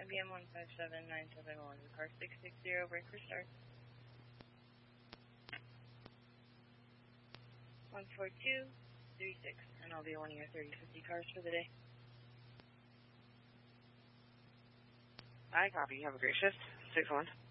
IBM 157971, car 660, break for start. 14236, and I'll be one of your 3050 cars for the day. I copy. Have a great shift. 6-1.